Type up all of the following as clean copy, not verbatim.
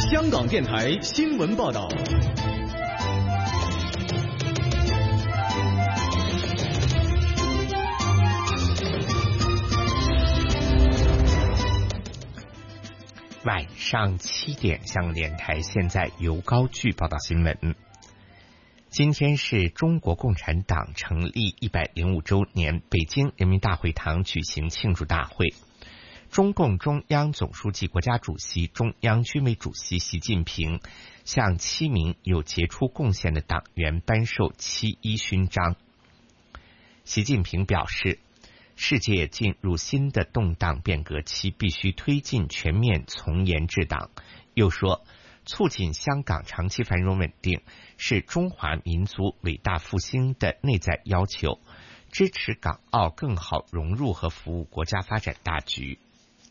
香港电台新闻报道。 晚上7点，香港电台现在由高炬报道新闻。今天是中国共产党成立105周年，北京人民大会堂举行庆祝大会。中共中央总书记、国家主席、中央军委主席习近平向7名有杰出贡献的党员颁授7·1勋章。习近平表示，世界进入新的动荡变革期，必须推进全面从严治党。又说，促进香港长期繁荣稳定是中华民族伟大复兴的内在要求，支持港澳更好融入和服务国家发展大局。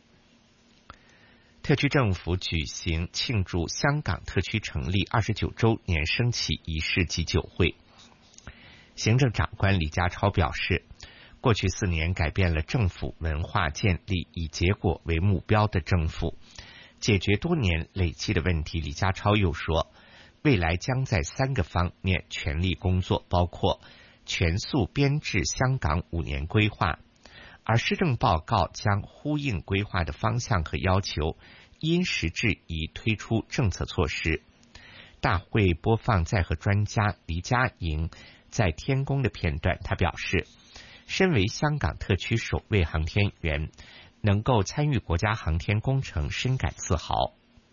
特区政府举行庆祝香港特区成立29周年升旗仪式及酒会。行政长官李家超表示，过去4年改变了政府文化建立以结果为目标的政府，解决多年累积的问题。李家超又说，未来将在3个方面全力工作，包括全速编制香港5年规划，而施政报告将呼应规划的方向和要求，因时制宜推出政策措施。大会播放在和专家黎家莹在天宫的片段，他表示，身为香港特区首位航天员，能够参与国家航天工程，深感自豪。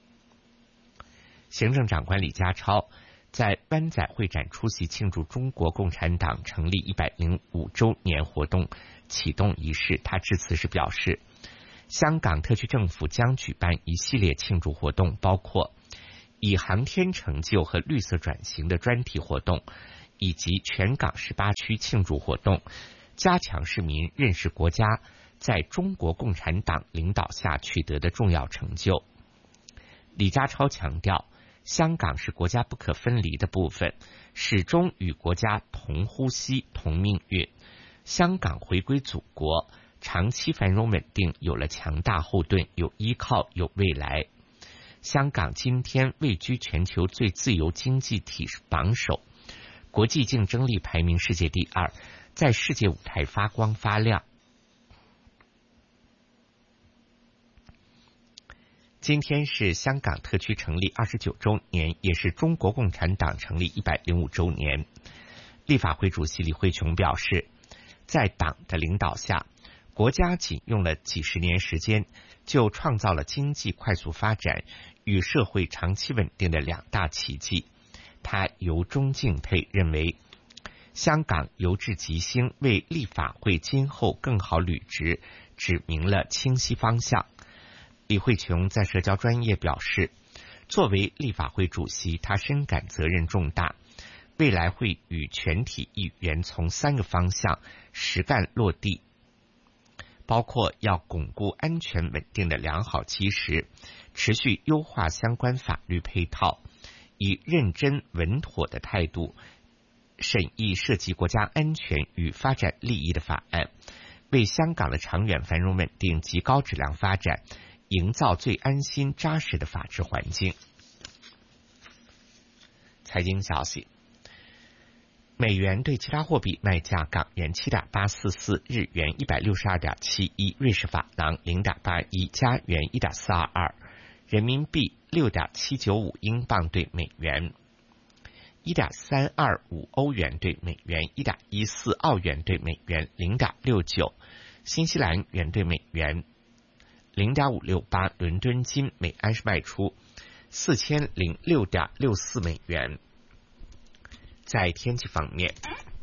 行政长官李家超在湾仔会展出席庆祝中国共产党成立105周年活动启动仪式，他致辞时表示，香港特区政府将举办一系列庆祝活动，包括以航天成就和绿色转型的专题活动，以及全港18区庆祝活动，加强市民认识国家在中国共产党领导下取得的重要成就。李家超强调，香港是国家不可分离的部分，始终与国家同呼吸同命运。香港回归祖国，长期繁荣稳定有了强大后盾，有依靠，有未来。香港今天位居全球最自由经济体榜首，国际竞争力排名世界第2，在世界舞台发光发亮。今天是香港特区成立29周年，也是中国共产党成立105周年。立法会主席李慧琼表示，在党的领导下，国家仅用了几十年时间，就创造了经济快速发展与社会长期稳定的2大奇迹。他由衷敬佩，认为香港由治及兴，为立法会今后更好履职指明了清晰方向。李慧琼在社交专业表示，作为立法会主席，他深感责任重大，未来会与全体议员从3个方向实干落地，包括要巩固安全稳定的良好基石，持续优化相关法律配套，以认真稳妥的态度审议涉及国家安全与发展利益的法案，为香港的长远繁荣稳定及高质量发展营造最安心扎实的法治环境。财经消息，美元对其他货币卖价：港元7.844，日元162.71，瑞士法郎0.81，加元1.422，人民币6.795，英镑对美元1.325，欧元对美元1.14，澳元对美元0.69，新西兰元对美元0.568，伦敦金每安士卖出4006.64美元。在天气方面，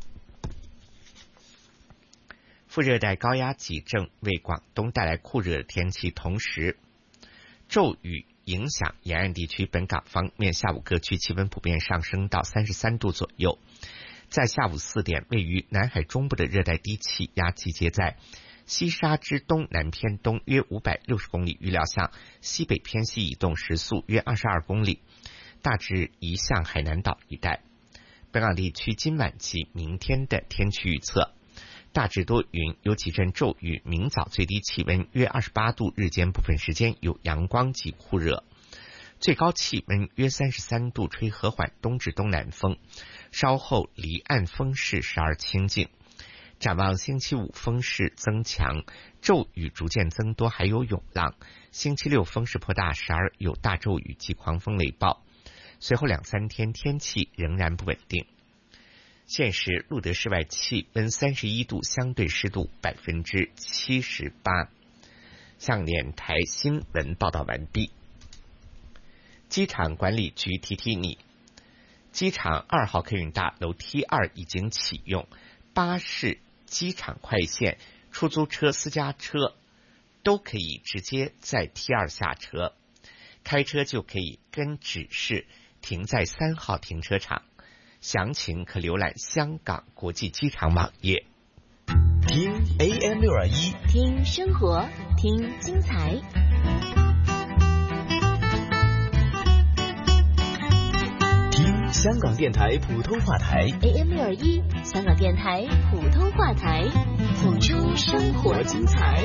副热带高压脊正为广东带来酷热的天气，同时骤雨影响沿岸地区。本港方面，下午各区气温普遍上升到33度左右。在下午4点，位于南海中部的热带低气压集结在西沙之东南偏东约560公里，预料向西北偏西移动，时速约22公里，大致移向海南岛一带。本港地区今晚及明天的天气预测：大致多云，有几阵骤雨，明早最低气温约28度，日间部分时间有阳光及酷热。 最高气温约33度，吹和缓东至东南风，稍后离岸风势时而清劲。展望星期五风势增强，骤雨逐渐增多，还有涌浪。星期六风势颇大，时而有大骤雨及狂风雷暴。随后2-3天天气仍然不稳定。现时路德室外气温31度，相对湿度78%。向电台新闻报道完毕。机场管理局提提你，机场2号客运大楼 T2 已经启用，巴士、机场快线、出租车、私家车都可以直接在 T2 下车，开车就可以跟指示停在3号停车场。详情可浏览香港国际机场网页。 听 AM621， 听生活，听精彩。 听香港电台普通话台 AM621，香港电台普通话台，谱出生活精彩。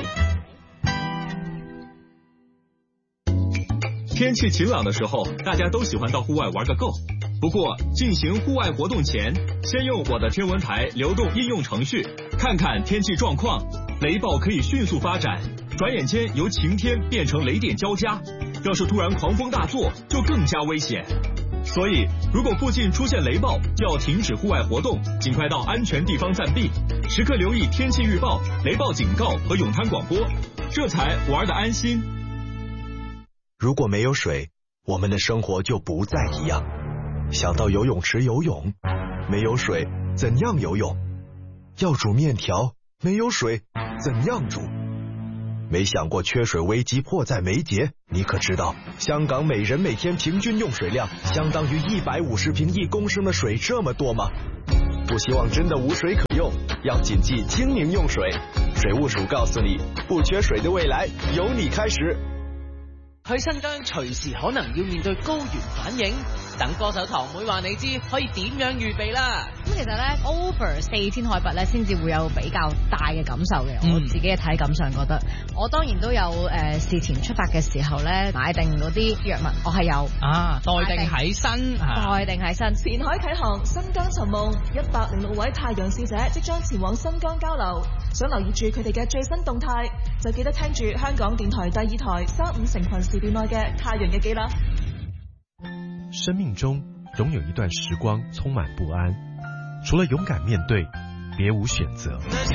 天气晴朗的时候，大家都喜欢到户外玩个够。不过，进行户外活动前，先用我的天文台流动应用程序看看天气状况。雷暴可以迅速发展，转眼间由晴天变成雷电交加，要是突然狂风大作，就更加危险。所以，如果附近出现雷暴，就要停止户外活动，尽快到安全地方暂避，时刻留意天气预报、雷暴警告和泳滩广播，这才玩得安心。 如果没有水，我们的生活就不再一样。想到游泳池游泳，没有水怎样游泳？要煮面条，没有水怎样煮？没想过缺水危机迫在眉睫？你可知道，香港每人每天平均用水量相当于150平1公升的水这么多吗？不希望真的无水可用，要谨记精明用水。水务署告訴你，不缺水的未來由你開始。 去新疆隨時可能要面對高原反應，等歌手堂妹話你知可以點樣預備啦。 咁其實咧 over 4000海拔咧先至會有比較大嘅感受嘅，我自己嘅體感上覺得，我當然都有事前出發嘅時候咧買定嗰啲藥物，我係有待定喺身， 待定喺身。 前海啟航，新疆尋夢，106位太陽使者即將前往新疆交流，想留意住佢哋嘅最新動態，就記得聽住香港電台第2台3-5成群時段內嘅太陽日記啦。 生命中總有一段時光充滿不安，除了勇敢面對，別無選擇。